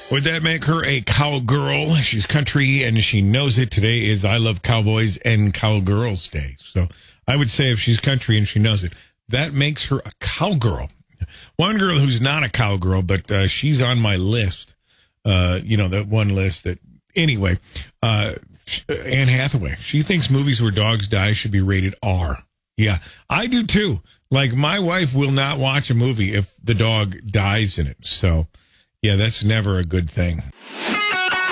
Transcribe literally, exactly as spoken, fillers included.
Would that make her a cowgirl? She's country and she knows it. Today is I Love Cowboys and Cowgirls Day. So I would say if she's country and she knows it, that makes her a cowgirl. One girl who's not a cowgirl, but uh, she's on my list. Uh, you know, that one list that, anyway, uh, Anne Hathaway. She thinks movies where dogs die should be rated R. Yeah, I do too. Like, my wife will not watch a movie if the dog dies in it. So, yeah, that's never a good thing.